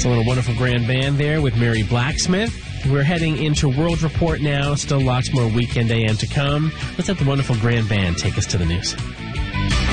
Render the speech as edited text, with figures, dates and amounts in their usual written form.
It's a little Wonderful Grand Band there with Mary Blacksmith. We're heading into World Report now. Still lots more Weekend AM to come. Let's have the Wonderful Grand Band take us to the news.